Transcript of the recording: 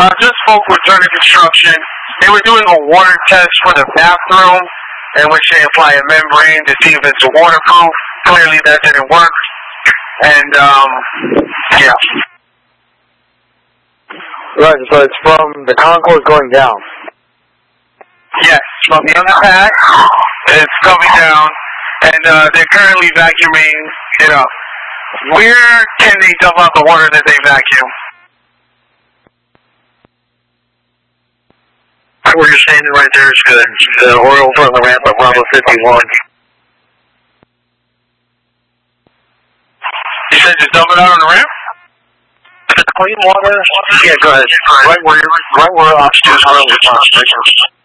Just spoke with Turner Construction. They were doing a water test for the bathroom, in which they apply a membrane to see if it's waterproof. Clearly that didn't work. And, yeah. Right, so it's from the concourse going down. Yes, from the underpack, it's coming down, and they're currently vacuuming it up. Where can they dump out the water that they vacuum? Where you're standing right there is good. We're over on the ramp at Bravo 51. You said just dump it out on the ramp? Clean water? Yeah, go ahead. Right where oxygen is.